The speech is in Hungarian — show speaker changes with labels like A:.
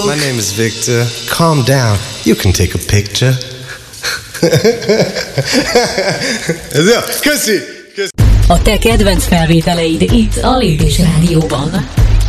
A: My name is Victor. Calm down. You can take a picture. Ez jó. Köszi.
B: A te kedvenc felvételeid itt a Lépés Rádióban.